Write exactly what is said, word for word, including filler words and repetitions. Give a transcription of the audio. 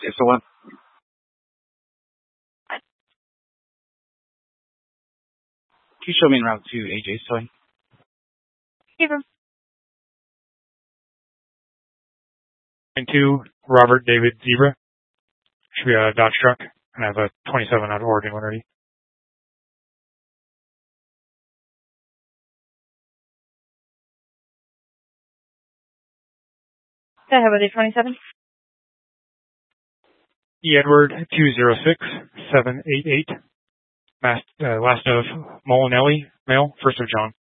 It's the one. Can you show me en route to A J's towing? Give him. And two, Robert David Zebra. Should be a Dodge truck. And I have a twenty-seven out of Oregon one ready. Okay, how about the twenty-seven? E. Edward two zero six seven eight eight. Last, uh, last of Molinelli, male, first of John.